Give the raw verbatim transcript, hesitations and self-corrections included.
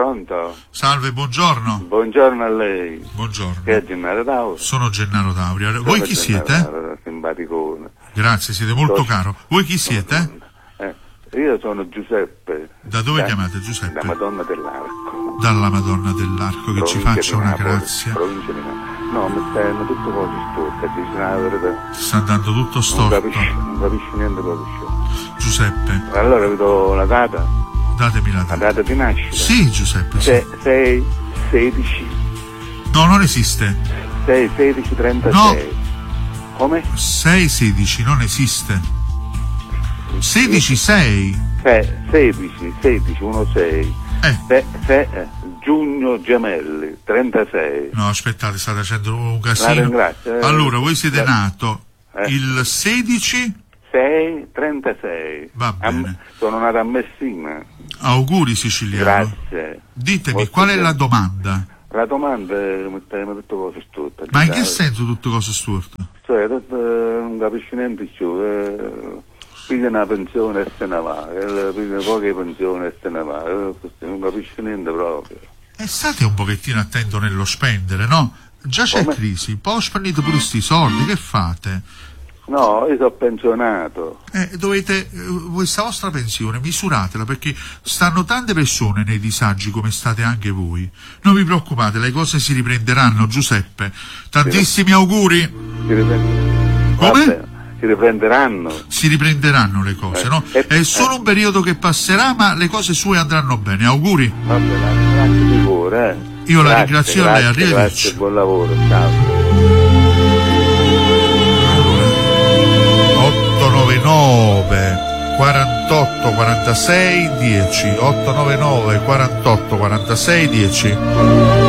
Pronto? Salve, buongiorno. Buongiorno a lei. Buongiorno. Che è Gennaro Tauro? Sono Gennaro Tauri. Sono Voi chi Gennaro siete? Tauro, simpaticone. Grazie, siete molto Sono- caro. Voi chi siete? Eh, io sono Giuseppe. Da dove Da- chiamate Da Giuseppe? Madonna dell'Arco. Dalla Madonna dell'Arco, che ci Provincia faccia di una Napoli, grazia. Provincia di Napoli. No, mi stanno tutte cose storte, ci sono la verità. Sta andando tutto Non storto. capisci, non capisci niente proprio. Giuseppe, Allora vi do la data, datemi la la data. data di nascita. Sì, Giuseppe, sì. sei, sedici, No, non esiste. sei, sedici, trentasei. Come? sei sedici non esiste. sedici sei. Se- sedici, sedici, uno sei. Eh. Se, se, eh, giugno Gemelli, trentasei. No, aspettate, state facendo un La casino. ringrazio. eh. Allora, voi siete La- nato Eh. il sedici. sei, trentasei. Va A- bene. sono nato a Messina. Auguri siciliano. Grazie. Ditemi, Molto qual è bene. la domanda? La domanda è mettiamo tutte cose storte. Ma in che senso tutte cose storte? Cioè, eh, non capisci niente più. Eh, piglia una pensione e se ne va. Eh, piglia poche pensioni e se ne va. Eh, non capisci niente proprio. E state un pochettino attento nello spendere, no? Già c'è Come? crisi, poi spendete pure sti soldi, che fate? No, io sono pensionato. Eh, dovete, eh, questa vostra pensione misuratela, perché stanno tante persone nei disagi come state anche voi. Non vi preoccupate, le cose si riprenderanno, Giuseppe. Tantissimi auguri. Si riprende- Come? Vabbè, si riprenderanno. Si riprenderanno le cose, Eh, no? eh, È solo eh. un periodo che passerà, ma le cose sue andranno bene. Auguri. Vabbè, la ringrazio di cuore. Eh. Io la Grazie, ringrazio a lei, grazie, arrivederci. grazie, buon lavoro, ciao. ottonovantanove quarantotto quarantasei dieci ottonovantanove quarantotto quarantasei dieci